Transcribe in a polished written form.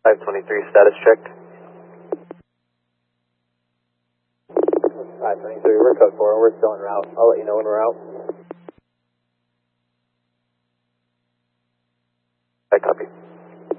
523 status checked. 523, we're code 4, we're still en route. I'll let you know when we're out. I copy.